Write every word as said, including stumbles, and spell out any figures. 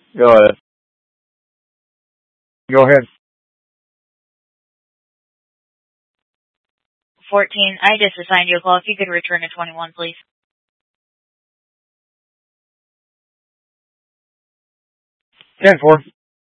Go ahead. Go ahead. fourteen, I just assigned you a call. If you could return to twenty-one, please. ten four.